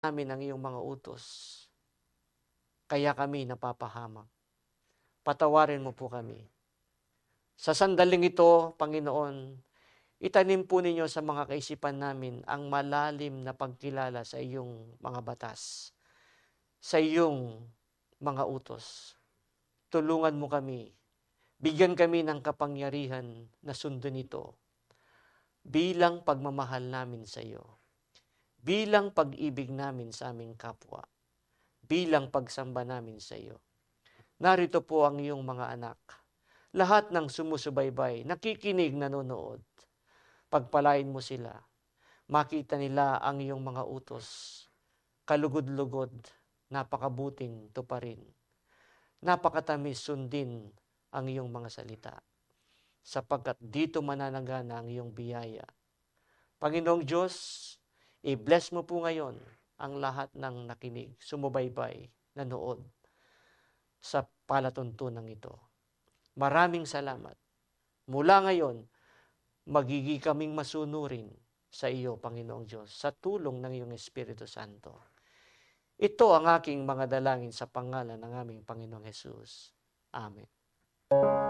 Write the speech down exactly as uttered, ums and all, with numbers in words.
namin ang iyong mga utos, kaya kami napapahamak. Patawarin mo po kami. Sa sandaling ito, Panginoon, itanim po ninyo sa mga kaisipan namin ang malalim na pagkilala sa iyong mga batas, sa iyong mga utos. Tulungan mo kami, bigyan kami ng kapangyarihan na sundin ito bilang pagmamahal namin sa iyo, bilang pag-ibig namin sa aming kapwa, bilang pagsamba namin sa iyo. Narito po ang iyong mga anak, lahat ng sumusubaybay, nakikinig, nanonood. Pagpalain mo sila, makita nila ang iyong mga utos, kalugod-lugod, napakabuting tuparin, napakatamis sundin ang iyong mga salita, sapagkat dito mananagana ang iyong biyaya. Panginoong Diyos, i-bless mo po ngayon ang lahat ng nakinig, sumubaybay, nanood sa palatuntunan ito. Maraming salamat. Mula ngayon, magiging kaming masunurin sa iyo, Panginoong Diyos, sa tulong ng iyong Espiritu Santo. Ito ang aking mga dalangin sa pangalan ng aming Panginoong Jesus. Amen.